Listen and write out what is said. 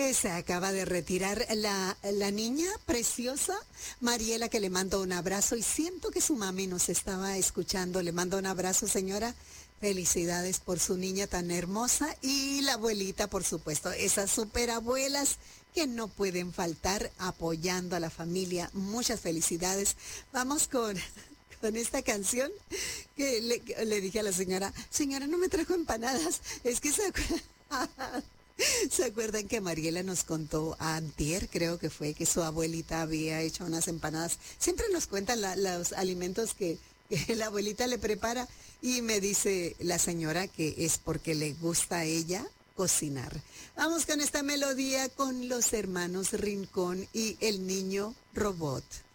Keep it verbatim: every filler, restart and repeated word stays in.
Pues se acaba de retirar la, la niña preciosa, Mariela, que le mando un abrazo y siento que su mami nos estaba escuchando. Le mando un abrazo, señora. Felicidades por su niña tan hermosa y la abuelita, por supuesto, esas superabuelas que no pueden faltar apoyando a la familia. Muchas felicidades. Vamos con, con esta canción que le, que le dije a la señora, señora, no me trajo empanadas, es que se acuerda... ¿Se acuerdan que Mariela nos contó antier, creo que fue, que su abuelita había hecho unas empanadas? Siempre nos cuentan la, los alimentos que, que la abuelita le prepara y me dice la señora que es porque le gusta a ella cocinar. Vamos con esta melodía con los hermanos Rincón y el niño robot.